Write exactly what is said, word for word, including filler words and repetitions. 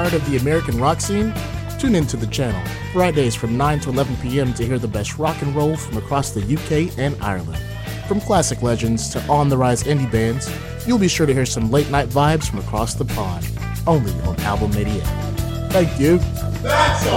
tired of the American rock scene? Tune into the channel Fridays from nine to eleven p.m. to hear the best rock and roll from across the U K and Ireland. From classic legends to on-the-rise indie bands, you'll be sure to hear some late-night vibes from across the pond, only on Album eighty-eight. Thank you. That's